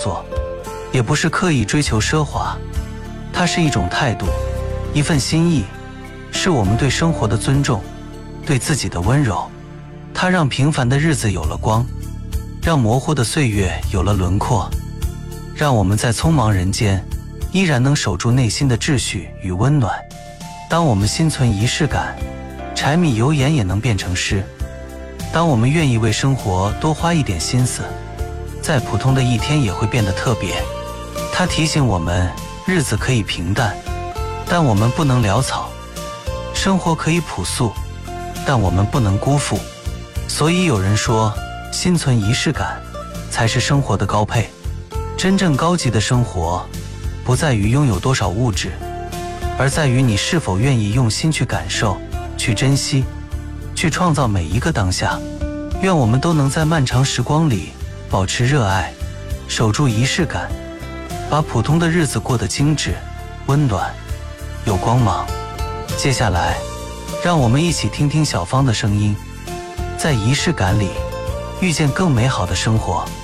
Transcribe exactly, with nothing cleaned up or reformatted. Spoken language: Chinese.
作，也不是刻意追求奢华，它是一种态度，一份心意，是我们对生活的尊重，对自己的温柔。它让平凡的日子有了光，让模糊的岁月有了轮廓，让我们在匆忙人间依然能守住内心的秩序与温暖。当我们心存仪式感，柴米油盐也能变成诗。当我们愿意为生活多花一点心思，再普通的一天也会变得特别。它提醒我们，日子可以平淡，但我们不能潦草；生活可以朴素，但我们不能辜负。所以有人说，心存仪式感才是生活的高配。真正高级的生活，不在于拥有多少物质，而在于你是否愿意用心去感受，去珍惜，去创造每一个当下。愿我们都能在漫长时光里保持热爱，守住仪式感，把普通的日子过得精致、温暖、有光芒。接下来，让我们一起听听小芳的声音，在仪式感里遇见更美好的生活。